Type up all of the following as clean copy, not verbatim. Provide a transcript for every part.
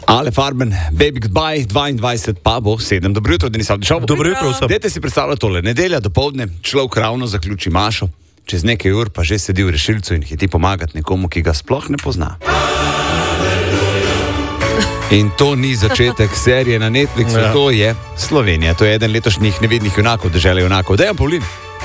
Ale Farben, Baby Goodbye, 22 pa bo 7. Dobro jutro, Denis Avdišov. Dobro jutro vsem. Dajte si predstavljati tole. Nedelja dopoldne, človek ravno zaključi mašo, čez nekaj ur pa že sedi v rešilcu in hiti pomagati nekomu, ki ga sploh ne pozna. In to ni začetek serije na Netflixu, to je Slovenija. To je eden letošnjih nevidnih junakov, dežele junakov. Dejan Pavlin,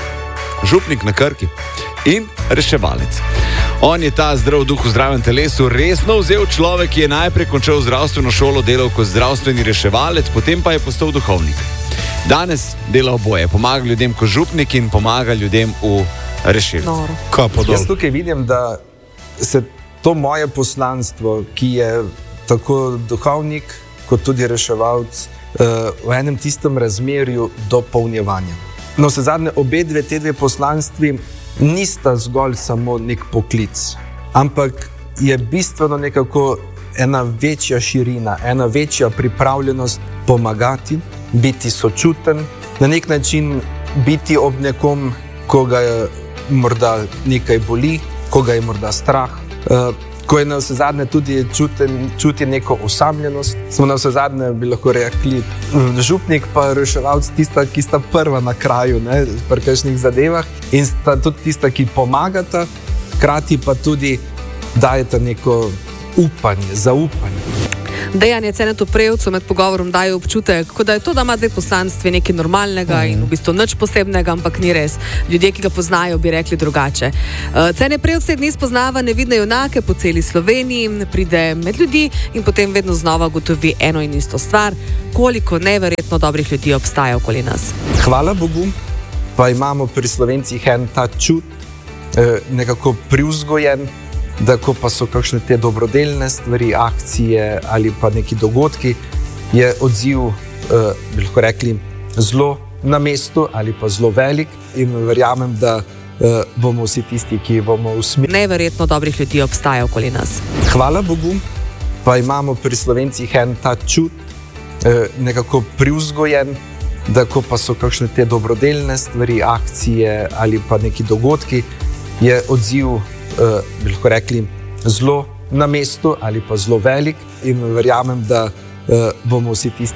župnik na Krki in reševalec. On je ta zdrav duh v zdravem telesu resno vzel človek, ki je najprej končal zdravstveno šolo, delal kot zdravstveni reševalec, potem pa je postal duhovnik. Danes dela oboje, pomaga ljudem kot župnik in pomaga ljudem v rešilcu. Jaz tukaj vidim, da se to moje poslanstvo, ki je tako duhovnik kot tudi reševalc, v enem tistem razmerju dopolnjevanja. No, vse zadnje, te dve poslanstvi nista zgolj samo nek poklic, ampak je bistveno nekako ena večja širina, ena večja pripravljenost pomagati, biti sočuten, na nek način biti ob nekom, ko ga je morda nekaj boli, ko ga je morda strah, ko je na vse zadnje tudi čuti neko osamljenost. Smo na vse zadnje, bi lahko rekli, župnik pa reševalc tista, ki sta prva na kraju, pri kakšnih zadevah, in sta tudi tista, ki pomagata, hkrati pa tudi dajeta neko upanje, zaupanje. Dejan je Cenetu Prevcu med pogovorom daje občutek, kot da je to, da ima dve poslanstvi nekaj normalnega in v bistvu nič posebnega, ampak ni res. Ljudje, ki ga poznajo, bi rekli drugače. Cene Prevc te dni spoznava nevidne junake po celi Sloveniji, pride med ljudi in potem vedno znova gotovi eno in isto stvar, koliko neverjetno dobrih ljudi obstaja okoli nas. Hvala Bogu, pa imamo pri Slovencih en ta čut, nekako privzgojen, da ko pa so kakšne te dobrodelne stvari, akcije ali pa neki dogodki, je odziv, bi lahko rekli, zelo na mestu ali pa zelo velik, in verjamem, da bomo vsi tisti, ki bomo usmerjeni. Neverjetno dobrih ljudi obstaja okoli nas. Hvala Bogu, pa imamo pri Slovencih en ta čut, nekako privzgojen, da ko pa so kakšne te dobrodelne stvari, akcije ali pa neki dogodki, je odziv, bi lahko rekli, zelo na mestu ali pa zelo velik, in verjamem, da bomo vsi tisti,